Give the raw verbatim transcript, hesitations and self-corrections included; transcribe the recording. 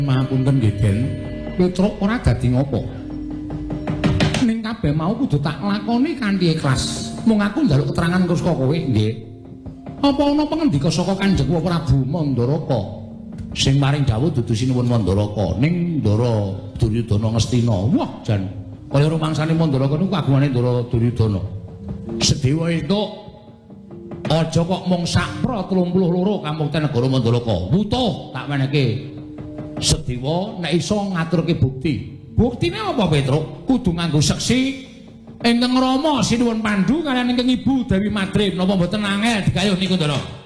Mapunten nggih, Den. Petruk ora dadi ngopo. Ning kabeh mau kudu tak lakoni kanthi ikhlas. Mung aku njaluk keterangan karo saka kowe, nggih. Apa ana pangendika saka Kanjeng Prabu Mandaraka sing maring dawuh dudu sinuwun Mandaraka ning Ndara Duryudana Ngastina. Wah, jan kaya rumangsane Mandaraka niku kagungane Ndara Duryudana. Sedewa entuk aja kok mung sapra telung puluh loro kamukten negara Mandaraka. Wutuh tak menehke. Sedewa nek iso ngaturke bukti. Buktine apa, Petruk? Kudu nganggo seksi ingkang Rama Sinuwun Pandhu kaliyan ingkang Ibu Dewi Madrim. Napa mboten angel digayuh niku, Ndara?